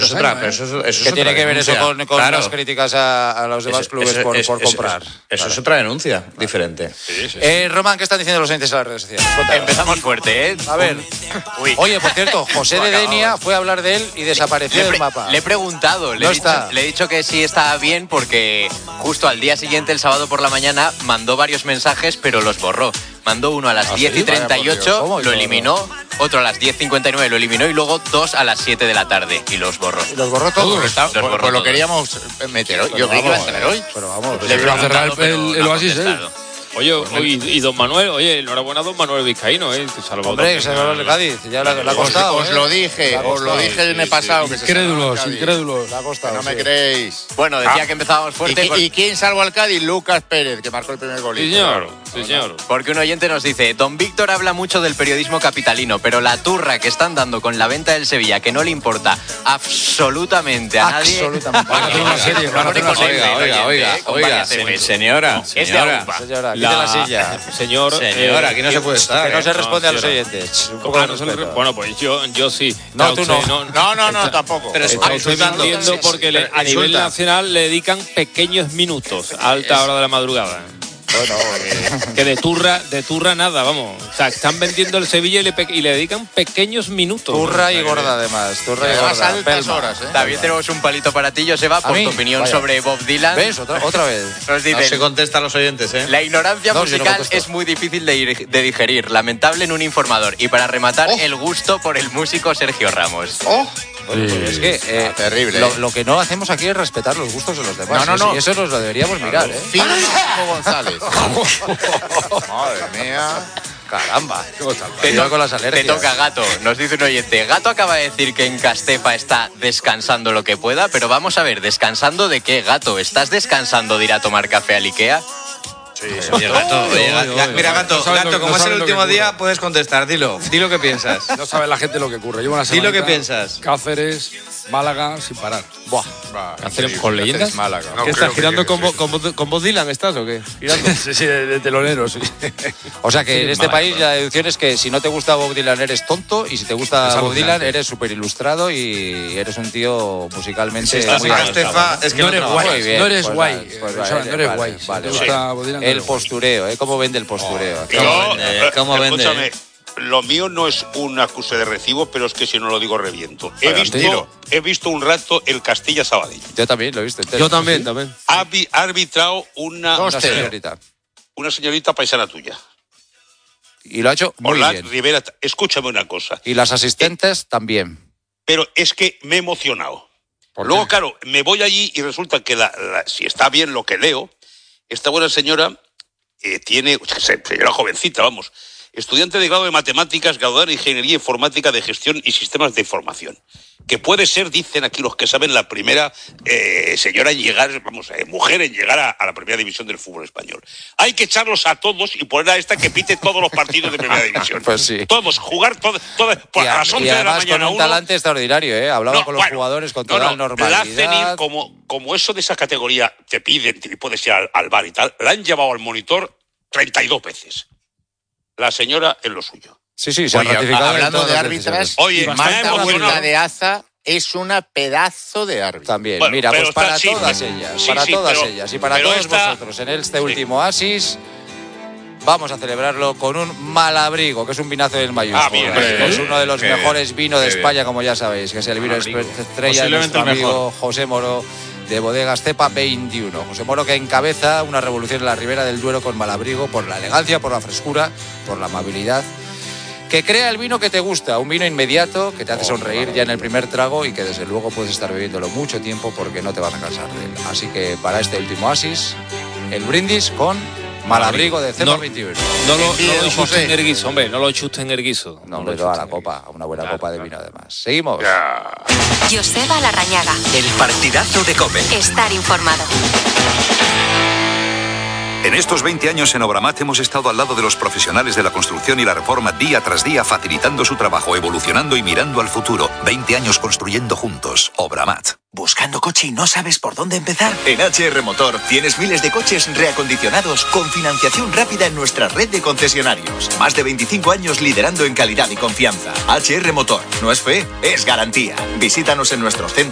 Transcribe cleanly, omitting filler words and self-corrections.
eso es otra, pero eso es ¿Qué tiene que ver eso con claro, las críticas a los demás clubes por comprar? Eso es otra denuncia diferente. Román, ¿qué están diciendo los oyentes en las redes sociales? Empezamos fuerte, ¿eh? A ver. Uy. Oye, por cierto, José de Denia fue a hablar de él y desapareció del mapa. Le he preguntado, le he dicho que sí estaba bien porque justo al día siguiente, el sábado por la mañana, mandó varios mensajes, pero los borró. Mandó uno a las 10:38, lo eliminó, otro a las 10:59 lo eliminó y luego 2 a las 7 de la tarde y los borró. ¿Los borró todos? Pues lo queríamos meter hoy. Yo creí que iba a entrar hoy. Pero vamos, Le iba a cerrar el oasis él. Oye, y don Manuel, enhorabuena a don Manuel Vizcaíno, que salvó. Hombre, que se salvó el Cádiz, ya le ha costado. Os lo dije el año pasado. Incrédulos. Le ha costado. No me creéis. Bueno, decía que empezábamos fuerte. ¿Y quién salvó al Cádiz? Lucas Pérez, que marcó el primer gol. Señor. Porque un oyente nos dice: don Víctor habla mucho del periodismo capitalino, pero la turra que están dando con la venta del Sevilla, que no le importa absolutamente a nadie. Oiga, señora. Es de AUPA. Señora, quite la silla. Señora, aquí no se puede estar. Que no se responde a los oyentes. Bueno, pues yo sí. No, tú no. No, tampoco. Pero Está usted mintiendo porque a nivel nacional le dedican pequeños minutos a alta hora de la madrugada. Que de turra nada, vamos. O sea, están vendiendo el Sevilla y le dedican pequeños minutos. Turra y gorda, además. Turra y gorda. Altas horas, También tenemos un palito para ti, Joseba, por tu opinión sobre Bob Dylan. ¿Ves? Otra vez. Nos dicen, no se contesta a los oyentes, ¿eh? La ignorancia musical es muy difícil de digerir, lamentable en un informador. Y para rematar, el gusto por el músico Sergio Ramos. Es que terrible. Lo que no hacemos aquí es respetar los gustos de los demás. No. Y eso nos lo deberíamos mirar, ¿eh? Firma González. Madre mía. Caramba. Te toca, Gato. Nos dice un oyente. Gato acaba de decir que en Castefa está descansando lo que pueda, pero vamos a ver, ¿descansando de qué, Gato? ¿Estás descansando de ir a tomar café al Ikea? Oye, Gato, mira, Gato, como es el último día, puedes contestar. Dilo que piensas. No sabe la gente lo que ocurre. Llevo una semana. Dilo que piensas. Cáceres, Málaga, sin parar. ¿Cáceres con leyendas? Málaga. ¿Qué estás girando con Bob Dylan? ¿Estás o qué? Sí, de telonero, sí. O sea que en este país la deducción es que si no te gusta Bob Dylan eres tonto y si te gusta Bob Dylan eres súper ilustrado y eres un tío musicalmente muy Castefa, es que no eres guay. No eres guay. No eres guay. Vale. ¿Te gusta Bob Dylan? El postureo, ¿cómo vende el postureo? ¿Cómo vende? Escúchame, lo mío no es un acuse de recibo, pero es que si no lo digo reviento. He visto un rato el Castilla-Sabadell. Yo también lo he visto. Yo también. Ha arbitrado una señorita paisana tuya. Y lo ha hecho muy bien. Rivera, escúchame una cosa. Y las asistentes también. Pero es que me he emocionado. Luego, claro, me voy allí y resulta que si está bien lo que leo, esta buena señora tiene, señora jovencita, vamos, estudiante de grado de matemáticas, graduada en ingeniería informática de gestión y sistemas de información. Que puede ser, dicen aquí los que saben, la primera señora en llegar, mujer en llegar a la primera división del fútbol español. Hay que echarlos a todos y poner a esta que pite todos los partidos de primera división. Pues sí. Todos, jugar a las 11 de la mañana. Con un talante extraordinario, ¿eh? Hablaba con los jugadores con toda normalidad. La hacen ir como eso de esa categoría te piden y puedes ir al bar y tal, la han llevado al monitor 32 veces. La señora en lo suyo. Sí, se ha ratificado. Hablando de árbitras, Marta Huerta de Aza es una pedazo de árbitra. También, mira, pues para todas ellas y para todos vosotros en este último Oasis vamos a celebrarlo con un Malabrigo, que es un vinazo del mayúsculo. Es uno de los mejores vinos de España, como ya sabéis, que es el vino estrella de nuestro amigo José Moro, de Bodegas Cepa 21. José Moro, que encabeza una revolución en la Ribera del Duero con Malabrigo por la elegancia, por la frescura, por la amabilidad, que crea el vino que te gusta, un vino inmediato que te hace sonreír ya en el primer trago y que desde luego puedes estar bebiéndolo mucho tiempo porque no te vas a cansar de él. Así que para este último Oasis, el brindis con Malabrigo de Cepa 21. No lo chusten el guiso, hombre, no lo chusten el guiso. No, hombre, a la copa, a una buena copa de vino además. Seguimos. Joseba Larrañaga. El partidazo de COPE. Estar informado. En estos 20 años en Obramat hemos estado al lado de los profesionales de la construcción y la reforma día tras día, facilitando su trabajo, evolucionando y mirando al futuro. 20 años construyendo juntos. Obramat. ¿Buscando coche y no sabes por dónde empezar? En HR Motor tienes miles de coches reacondicionados con financiación rápida en nuestra red de concesionarios. Más de 25 años liderando en calidad y confianza. HR Motor. No es fe, es garantía. Visítanos en nuestros centros